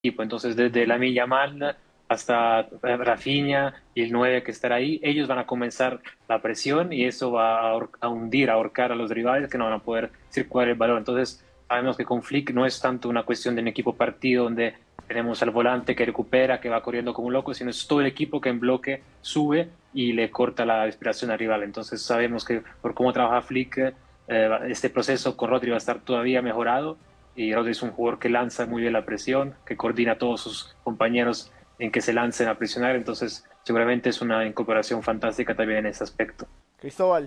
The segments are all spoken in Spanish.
equipo. Entonces, desde Lamine Yamal hasta Rafinha y el 9 que estará ahí, ellos van a comenzar la presión y eso va a hundir, a ahorcar a los rivales que no van a poder circular el balón. Entonces, sabemos que con Flick no es tanto una cuestión de un equipo partido donde tenemos al volante que recupera, que va corriendo como un loco, sino es todo el equipo que en bloque sube y le corta la inspiración al rival. Entonces, sabemos que por cómo trabaja Flick, este proceso con Rodri va a estar todavía mejorado y Rodri es un jugador que lanza muy bien la presión, que coordina a todos sus compañeros en que se lancen a presionar, entonces seguramente es una incorporación fantástica también en ese aspecto. Cristóbal.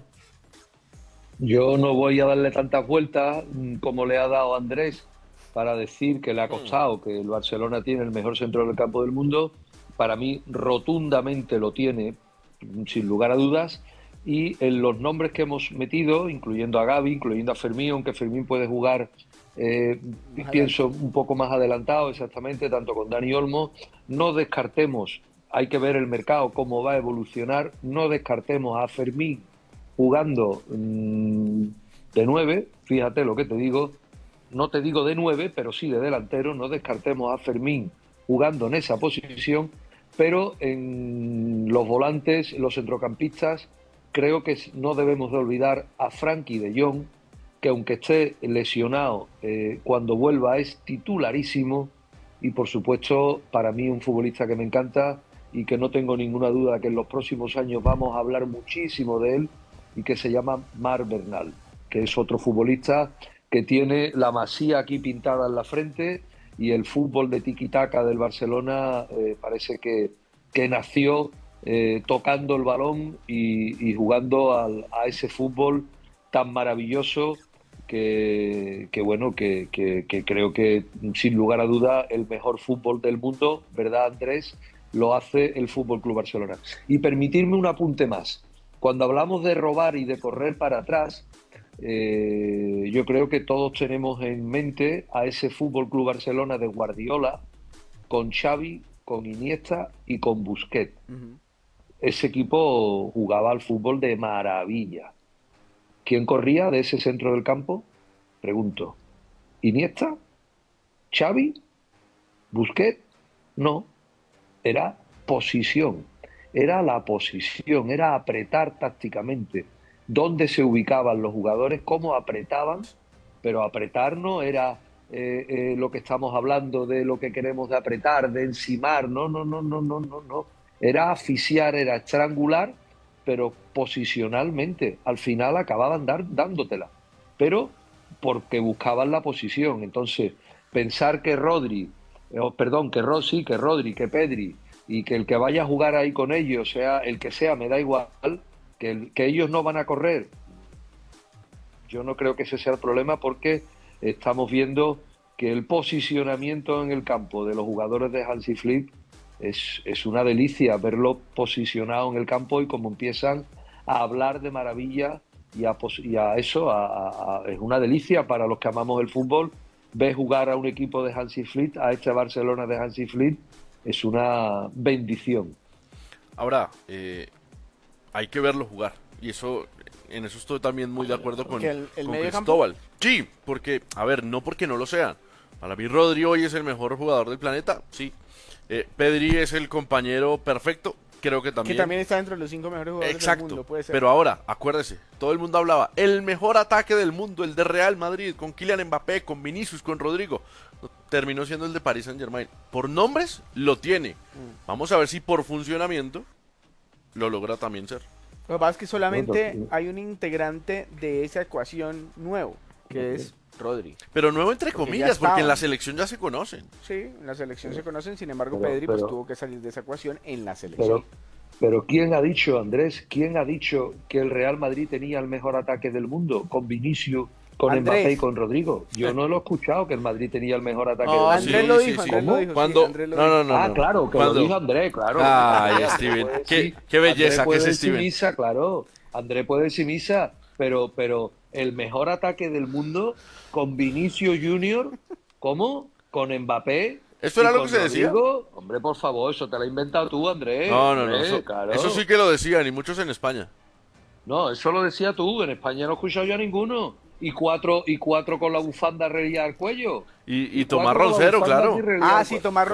Yo no voy a darle tantas vueltas como le ha dado Andrés para decir que le ha Hmm. costado, que el Barcelona tiene el mejor centro del campo del mundo. Para mí, rotundamente lo tiene, sin lugar a dudas. Y en los nombres que hemos metido, incluyendo a Gavi, incluyendo a Fermín, aunque Fermín puede jugar, eh, Más pienso, adelante. un poco más adelantado, exactamente, tanto con Dani Olmo. No descartemos, hay que ver el mercado, cómo va a evolucionar. No descartemos a Fermín jugando de 9, fíjate lo que te digo, no te digo de 9, pero sí de delantero, no descartemos a Fermín jugando en esa posición, pero en los volantes, los centrocampistas, creo que no debemos de olvidar a Frankie de Jong, que aunque esté lesionado, cuando vuelva es titularísimo y por supuesto para mí un futbolista que me encanta y que no tengo ninguna duda que en los próximos años vamos a hablar muchísimo de él y que se llama Mar Bernal, que es otro futbolista que tiene la Masía aquí pintada en la frente y el fútbol de tiki-taka del Barcelona parece que nació tocando el balón y jugando a ese fútbol tan maravilloso que bueno, que creo que sin lugar a duda el mejor fútbol del mundo, ¿verdad, Andrés? Lo hace el Fútbol Club Barcelona. Y permitirme un apunte más. Cuando hablamos de robar y de correr para atrás, yo creo que todos tenemos en mente a ese Fútbol Club Barcelona de Guardiola, con Xavi, con Iniesta y con Busquets. Ujú. Ese equipo jugaba al fútbol de maravilla. ¿Quién corría de ese centro del campo? Pregunto. ¿Iniesta? ¿Xavi? ¿Busquets? No, era posición, era la posición, era apretar tácticamente, dónde se ubicaban los jugadores, cómo apretaban, pero apretar no era lo que estamos hablando de lo que queremos de apretar, de encimar, no, no, no, no, no, no, no. Era asfixiar, era estrangular, pero posicionalmente, al final acababan dándotela, pero porque buscaban la posición. Entonces, pensar que Rodri, perdón, que Rossi, que Rodri, que Pedri y que el que vaya a jugar ahí con ellos, sea el que sea, me da igual, que ellos no van a correr. Yo no creo que ese sea el problema porque estamos viendo que el posicionamiento en el campo de los jugadores de Hansi Flick es una delicia verlo posicionado en el campo y cómo empiezan a hablar de maravilla y a eso es una delicia para los que amamos el fútbol. Ver jugar a un equipo de Hansi Flick, a este Barcelona de Hansi Flick, es una bendición. Ahora, hay que verlo jugar. Y eso, en eso estoy también muy de acuerdo Que el con medio campo. Cristóbal. Sí, porque, a ver, no porque no lo sea. Para mí Rodri hoy es el mejor jugador del planeta, sí. Pedri es el compañero perfecto, creo que Que también. también está dentro de los 5 mejores jugadores del Exacto. mundo, puede ser. Pero ahora, acuérdese, todo el mundo hablaba, el mejor ataque del mundo, el de Real Madrid, con Kylian Mbappé, con Vinicius, con Rodrigo. Terminó siendo el de Paris Saint-Germain. Por nombres, lo tiene. Vamos a ver si por funcionamiento lo logra también ser. Lo que pasa es que solamente Bueno, hay un integrante de esa ecuación nuevo, que es Rodri. Pero nuevo entre Porque ya comillas, porque en la estaban. selección ya se conocen. Sí, en la selección se conocen, sin embargo pero, Pedri pues pero, tuvo que salir de esa ecuación en la selección. pero, pero ¿quién ha dicho, Andrés, quién ha dicho que el Real Madrid tenía el mejor ataque del mundo? Con Vinicius, con Mbappé y Andrés. con Rodrigo. Yo no lo he escuchado que el Madrid tenía el mejor ataque del No, mundo. Andrés sí, lo sí, dijo, sí. Andrés lo ¿Cómo? dijo, sí, Cuando... Andrés lo No, dijo. no, no, Ah, no. claro, que lo Cuando... dijo Andrés, claro. Ay, Andrés Steven. puede Qué, decir, qué Andrés belleza que es puede decir Steven. misa, claro. Andrés puede decir misa, pero el mejor ataque del mundo con Vinicius Junior, ¿cómo? Con Mbappé ¿Esto y era lo que con se decía? Rodrigo. Hombre, por favor, eso te lo has inventado tú, Andrés. No, no, no. Hombre, Eso sí claro. que lo decían y muchos en España. No, eso lo decía tú. En España no he escuchado yo a ninguno. y cuatro con la bufanda reía al cuello. Y Tomás cuatro con la Roncero, bufanda claro. así reía al Sí, cuello. Tomás